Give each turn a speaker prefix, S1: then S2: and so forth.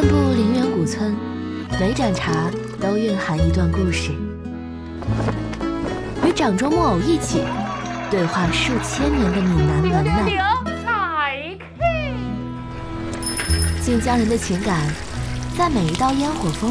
S1: 漫步陵园古村，每盏茶都蕴含一段故事。与掌中木偶一起对话数千年的闽南文呢。晋江人的情感，在每一道烟火风